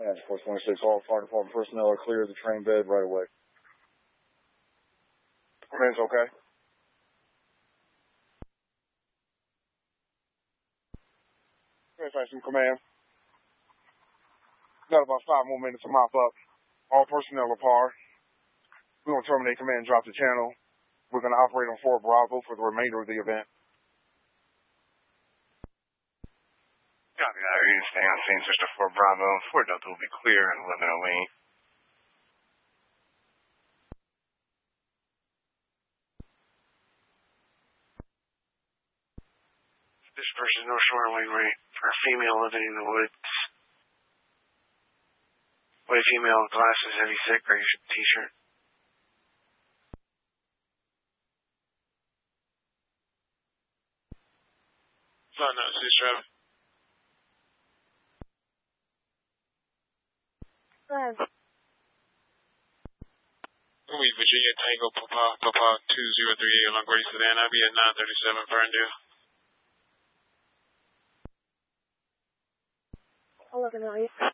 And 426, all fire department personnel are clear of the train bed right away. Command's okay? Thanks, Command. Got about 5 more minutes to mop up. All personnel are par. We're going to terminate command and drop the channel. We're going to operate on 4 Bravo for the remainder of the event. Copy that. Are you staying on scene, Sister 4 Bravo? 4 Delta will be clear and 1108. This versus North Shore Lane rate for a female living in the woods. White female, glasses, heavy sick, gray t-shirt. Fine, no, 6 Travis. Virginia Tango Papa 2038 along Great Sedan. I'll be at 937 Ferndale. 1108.